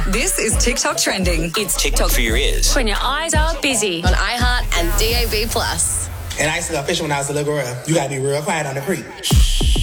This is TikTok Trending. It's TikTok for your ears. When your eyes are busy. On iHeart and DAB+. And I used to go fishing when I was a little girl. You gotta be real quiet on the creek.